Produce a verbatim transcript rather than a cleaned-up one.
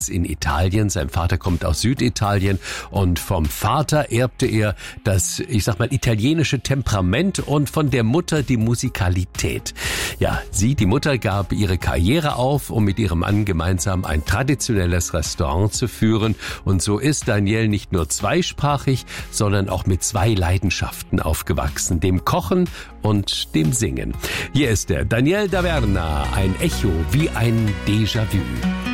in Italien. Sein Vater kommt aus Süditalien und vom Vater erbte er das, ich sag mal, italienische Temperament und von der Mutter die Musikalität. Ja, sie, die Mutter, gab ihre Karriere auf, um mit ihrem Mann gemeinsam ein traditionelles Restaurant zu führen. Und so ist Daniel nicht nur zweisprachig, sondern auch mit zwei Leidenschaften aufgewachsen, dem Kochen und dem Singen. Hier ist der Daniel Daverna, ein Echo wie ein Déjà-vu.